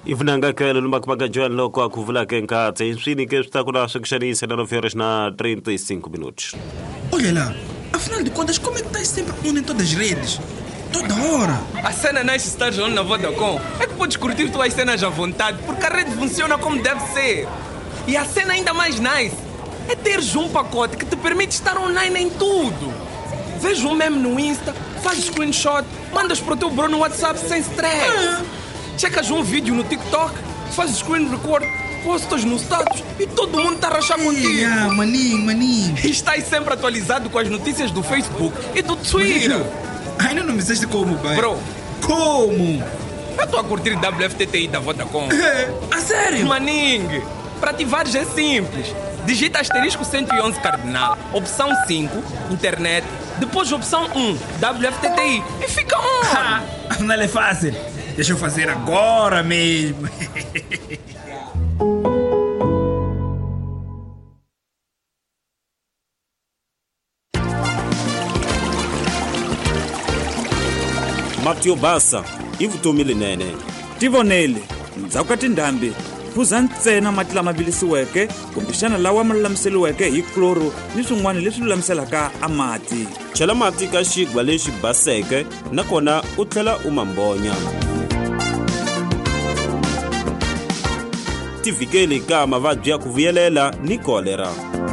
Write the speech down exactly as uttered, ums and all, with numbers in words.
Ivnanga kelo lumakmaga Joan Loco a kuvula kenkate. Insini que está com a xanisa na nove horas na trinta e cinco minutos. Olha lá, afinal de contas, como é que estás sempre on em todas as redes? Toda hora. A cena nice estar on na Vodacom é que podes curtir tuas cenas à vontade, porque a rede funciona como deve ser. E a cena ainda mais nice é teres um pacote que te permite estar online em tudo. Veja um meme no Insta, faz screenshot, mandas para o teu bro no WhatsApp sem stress. Ah. Checas um vídeo no TikTok, faz screen record, postas no status e todo mundo está a rachar contigo. Ah, maninho, maninho. E estás sempre atualizado com as notícias do Facebook e do Twitter. Maninho, ainda não me disseste como, pai. Bro, como? Eu estou a curtir W F T T I da Vodacom. É, a sério? Maninho, para ativares é simples. Digita asterisco cento e onze cardinal, opção cinco, internet, depois opção um, W F T T I e fica on. Ah, não é fácil. Deixa eu fazer agora mesmo. Matthew Bassa, Ivo Tomilinene. Tivonele, ndzawukati ndhambi, phuza ntsena mati lama vilisiweke, kumbexana lawa ma lulamiseliweke hi kloro ni swin'wana leswi lulamiselaka a mati. Chela mati ka xigwa lexi baseke, nakona u tlhela u mambonya. Tivikeli ka mavabyi ya ku vuyelela ni kolera.